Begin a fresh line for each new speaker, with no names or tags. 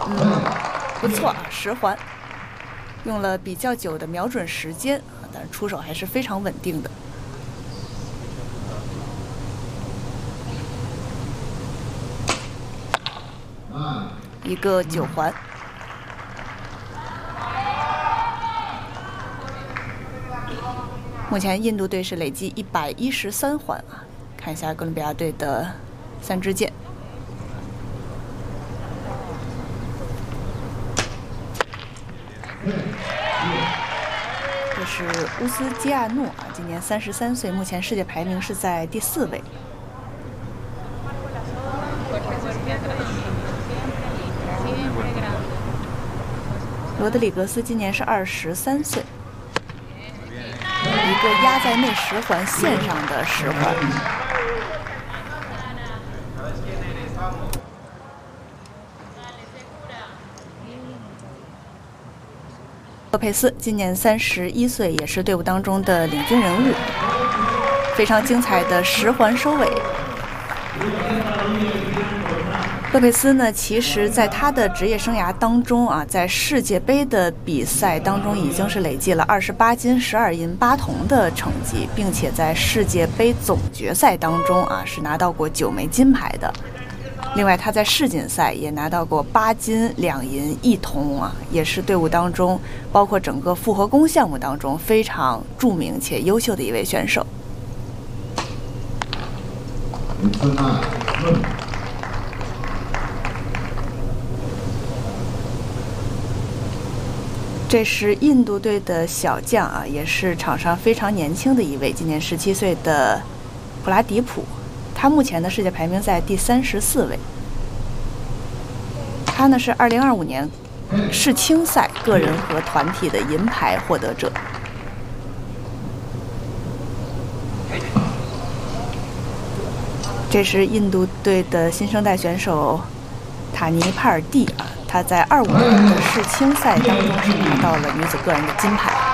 不错啊，10环，用了比较久的瞄准时间啊，但是出手还是非常稳定的。一个9环。目前印度队是累计113环啊，看一下哥伦比亚队的3支箭。这是乌斯基亚诺啊，今年33岁，目前世界排名是在第4位。罗德里格斯今年是23岁，一个压在内10环线上的10环。洛佩斯今年31岁，也是队伍当中的领军人物，非常精彩的10环收尾。洛佩斯呢，其实在他的职业生涯当中啊，在世界杯的比赛当中已经是累计了28金、12银、8铜的成绩，并且在世界杯总决赛当中啊是拿到过9枚金牌的。另外，他在世锦赛也拿到过8金、2银、1铜啊，也是队伍当中，包括整个复合弓项目当中非常著名且优秀的一位选手。这是印度队的小将啊，也是场上非常年轻的一位，今年17岁的普拉迪普。他目前的世界排名在第34位。他呢是2025年世青赛个人和团体的银牌获得者。这是印度队的新生代选手塔尼帕尔蒂啊，他在25年的世青赛当中是拿到了女子个人的金牌。